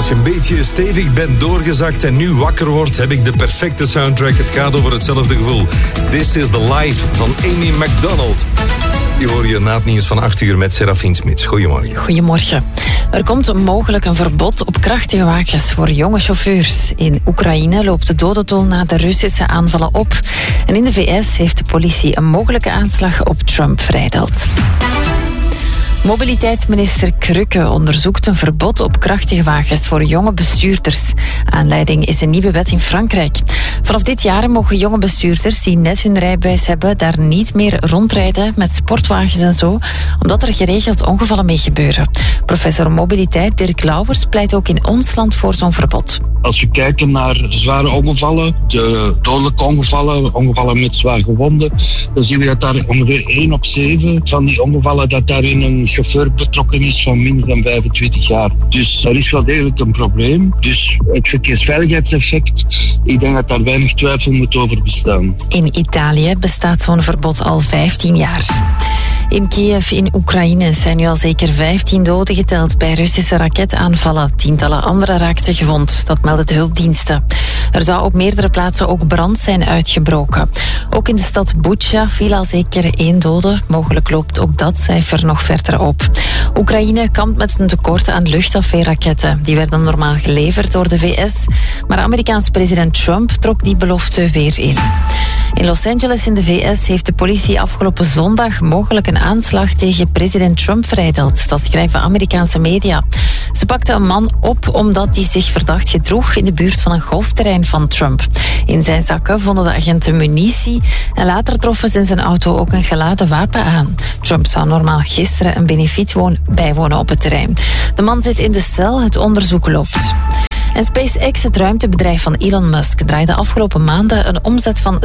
Als je een beetje stevig bent doorgezakt en nu wakker wordt, heb ik de perfecte soundtrack. Het gaat over hetzelfde gevoel. This is the Life van Amy MacDonald. Die hoor je na het nieuws van 8 uur met Serafien Smits. Goedemorgen. Goedemorgen. Er komt mogelijk een verbod op krachtige wagens voor jonge chauffeurs. In Oekraïne loopt de dodental na de Russische aanvallen op. En in de VS heeft de politie een mogelijke aanslag op Trump verijdeld. Mobiliteitsminister Krücke onderzoekt een verbod op krachtige wagens voor jonge bestuurders. Aanleiding is een nieuwe wet in Frankrijk. Vanaf dit jaar mogen jonge bestuurders die net hun rijbewijs hebben daar niet meer rondrijden met sportwagens en zo, omdat er geregeld ongevallen mee gebeuren. Professor mobiliteit Dirk Lauwers pleit ook in ons land voor zo'n verbod. Als we kijken naar zware ongevallen, de dodelijke ongevallen met zwaar gewonden, dan zien we dat daar ongeveer 1 op 7 van die ongevallen dat daarin een chauffeur betrokken is van minder dan 25 jaar. Dus er is wel degelijk een probleem. Dus het verkeersveiligheidseffect, ik denk dat daar weinig twijfel moet over bestaan. In Italië bestaat zo'n verbod al 15 jaar. In Kiev in Oekraïne zijn nu al zeker 15 doden geteld bij Russische raketaanvallen. Tientallen anderen raakten gewond, dat melden de hulpdiensten. Er zou op meerdere plaatsen ook brand zijn uitgebroken. Ook in de stad Bucha viel al zeker 1 dode. Mogelijk loopt ook dat cijfer nog verder op. Oekraïne kampt met een tekort aan luchtafweerraketten. Die werden normaal geleverd door de VS. Maar Amerikaans president Trump trok die belofte weer in. In Los Angeles in de VS heeft de politie afgelopen zondag mogelijk een aanslag tegen president Trump verijdeld. Dat schrijven Amerikaanse media. Ze pakten een man op omdat hij zich verdacht gedroeg in de buurt van een golfterrein van Trump. In zijn zakken vonden de agenten munitie en later troffen ze in zijn auto ook een geladen wapen aan. Trump zou normaal gisteren een benefiet bijwonen op het terrein. De man zit in de cel, het onderzoek loopt. En SpaceX, het ruimtebedrijf van Elon Musk, draaide afgelopen maanden een omzet van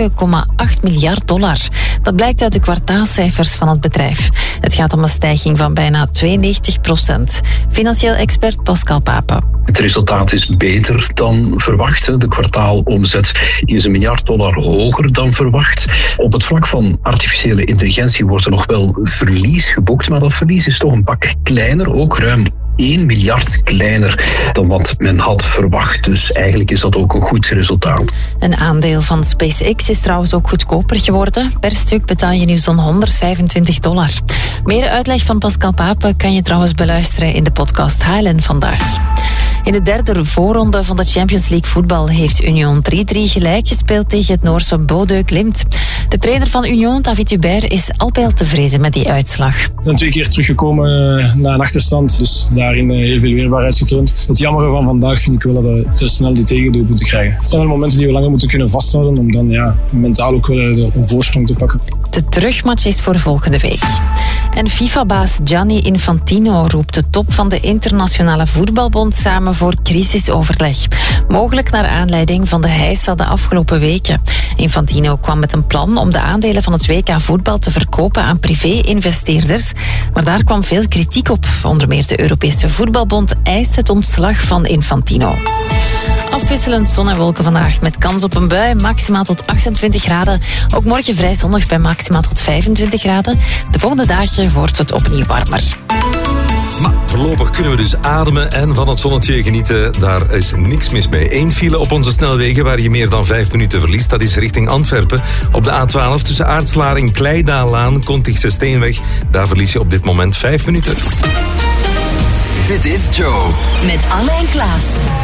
$7,8 miljard. Dat blijkt uit de kwartaalcijfers van het bedrijf. Het gaat om een stijging van bijna 92%. Financieel expert Pascal Pape. Het resultaat is beter dan verwacht. De kwartaalomzet is $1 miljard hoger dan verwacht. Op het vlak van artificiële intelligentie wordt er nog wel verlies geboekt, maar dat verlies is toch een pak kleiner, ook ruim 1 miljard kleiner dan wat men had verwacht. Dus eigenlijk is dat ook een goed resultaat. Een aandeel van SpaceX is trouwens ook goedkoper geworden. Per stuk betaal je nu zo'n $125. Meer uitleg van Pascal Pape kan je trouwens beluisteren in de podcast HLN Vandaag. In de derde voorronde van de Champions League voetbal heeft Union 3-3 gelijk gespeeld tegen het Noorse Bodø Glimt. De trainer van Union, David Hubert, is al bij al tevreden met die uitslag. Ik ben 2 keer teruggekomen na een achterstand, dus daarin heel veel weerbaarheid getoond. Het jammere van vandaag vind ik wel dat we te snel die tegendoelpunten krijgen. Het zijn wel momenten die we langer moeten kunnen vasthouden om dan mentaal ook wel een voorsprong te pakken. De terugmatch is voor volgende week. En FIFA-baas Gianni Infantino roept de top van de Internationale Voetbalbond samen voor crisisoverleg. Mogelijk naar aanleiding van de heisa de afgelopen weken. Infantino kwam met een plan om de aandelen van het WK voetbal te verkopen aan privé-investeerders. Maar daar kwam veel kritiek op. Onder meer de Europese Voetbalbond eist het ontslag van Infantino. Afwisselend zon en wolken vandaag met kans op een bui, maximaal tot 28 graden. Ook morgen vrij zonnig bij maximaal tot 25 graden. De volgende dagen wordt het opnieuw warmer. Maar voorlopig kunnen we dus ademen en van het zonnetje genieten. Daar is niks mis mee. 1 file op onze snelwegen waar je meer dan 5 minuten verliest. Dat is richting Antwerpen. Op de A12 tussen Aartslaar en Kleidaalaan, Kontigse Steenweg. Daar verlies je op dit moment 5 minuten. Dit is Joe. Met Anne en Klaas.